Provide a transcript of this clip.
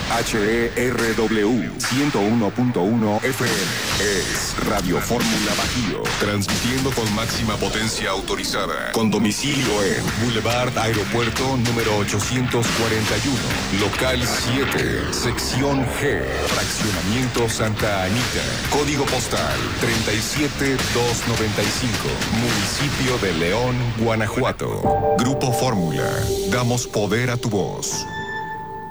HERW 101.1 FM. Es Radio Fórmula Bajío. Transmitiendo con máxima potencia autorizada. Con domicilio en Boulevard Aeropuerto número 841. Local 7. Sección G. Fraccionamiento Santa Anita. Código postal 37295. Municipio de León, Guanajuato. Grupo Fórmula. Damos poder a tu voz.